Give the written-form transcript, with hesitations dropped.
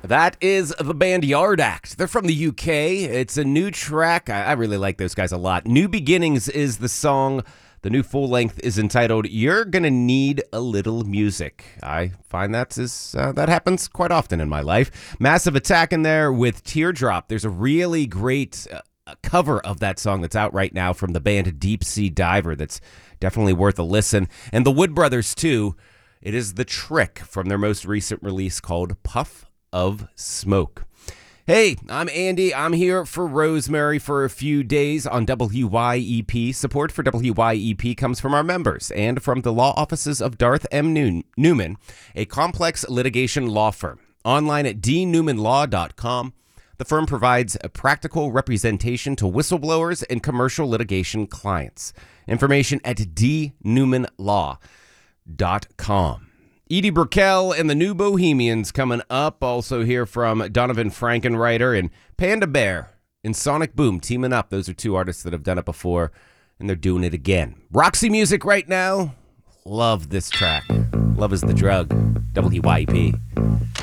That is the band Yard Act. They're from the UK. It's a new track. I really like those guys a lot. New Beginnings is the song. The new full length is entitled You're Gonna Need a Little Music. I find that happens quite often in my life. Massive Attack in there with Teardrop. There's a really great cover of that song that's out right now from the band Deep Sea Diver that's definitely worth a listen. And the Wood Brothers, too. It is The Trick from their most recent release called Puff of Smoke. Hey, I'm Andy. I'm here for Rosemary for a few days on WYEP. Support for WYEP comes from our members and from the law offices of Darth M. Newman, a complex litigation law firm. Online at dnewmanlaw.com. The firm provides a practical representation to whistleblowers and commercial litigation clients. Information at dnewmanlaw.com. Edie Brickell and the New Bohemians coming up. Also hear from Donovan Frankenreiter and Panda Bear and Sonic Boom teaming up. Those are two artists that have done it before, and they're doing it again. Roxy Music right now. Love this track. Love is the drug. WYEP.